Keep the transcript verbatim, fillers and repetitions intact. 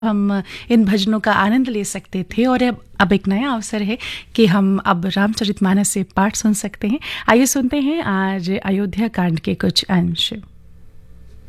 हम इन भजनों का आनंद ले सकते थे और अब अब एक नया अवसर है कि हम अब रामचरितमानस से पाठ सुन सकते हैं। आइए सुनते हैं आज अयोध्या कांड के कुछ अंश।